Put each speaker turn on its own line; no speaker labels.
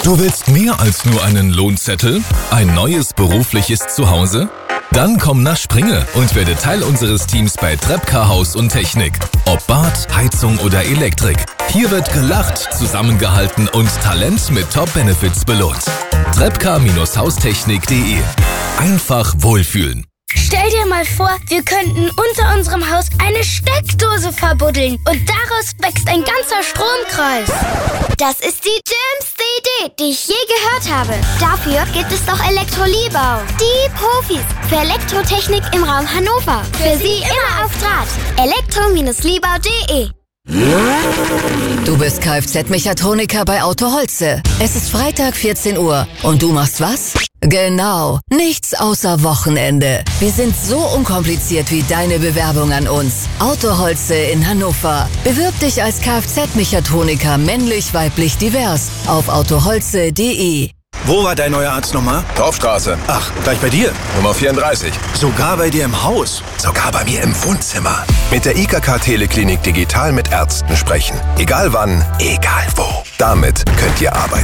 Du willst mehr als nur einen Lohnzettel? Ein neues berufliches Zuhause? Dann komm nach Springe und werde Teil unseres Teams bei Trepka Haus und Technik. Ob Bad, Heizung oder Elektrik. Hier wird gelacht, zusammengehalten und Talent mit Top-Benefits belohnt. Trepka-haustechnik.de. Einfach wohlfühlen.
Stell dir mal vor, wir könnten unter unserem Haus eine Steckdose verbuddeln und daraus wächst ein ganzer Stromkreis.
Das ist die dümmste Idee, die ich je gehört habe. Dafür gibt es doch Elektrolibau. Die Profis für Elektrotechnik im Raum Hannover. Für Sie immer auf Draht. elektro-libau.de.
Du bist Kfz-Mechatroniker bei Auto Holze. Es ist Freitag 14 Uhr und du machst was? Genau, nichts außer Wochenende. Wir sind so unkompliziert wie deine Bewerbung an uns. Auto Holze in Hannover. Bewirb dich als Kfz-Mechatroniker männlich, weiblich, divers auf autoholze.de.
Wo war dein neuer Arzt nochmal?
Dorfstraße.
Ach, gleich bei dir.
Nummer 34.
Sogar bei dir im Haus.
Sogar bei mir im Wohnzimmer. Mit der IKK Teleklinik digital mit Ärzten sprechen. Egal wann, egal wo. Damit könnt ihr arbeiten.